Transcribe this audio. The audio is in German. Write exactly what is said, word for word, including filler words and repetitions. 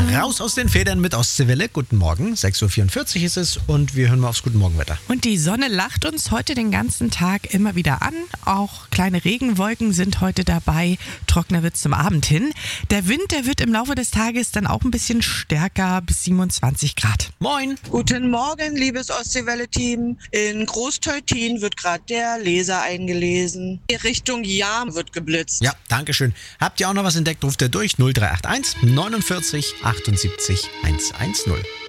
Raus aus den Federn mit Ostseewelle. Guten Morgen, sechs Uhr vierundvierzig ist es und wir hören mal aufs Guten Morgenwetter. Und die Sonne lacht uns heute den ganzen Tag immer wieder an. Auch kleine Regenwolken sind heute dabei. Trockener wird es zum Abend hin. Der Wind, der wird im Laufe des Tages dann auch ein bisschen stärker, bis siebenundzwanzig Grad. Moin. Guten Morgen, liebes Ostseewelle-Team. In Großteutin wird gerade der Leser eingelesen. Richtung Jam wird geblitzt. Ja, danke schön. Habt ihr auch noch was entdeckt, ruft ihr durch null drei acht eins neunundvierzig achtundsiebzig hundertzehn.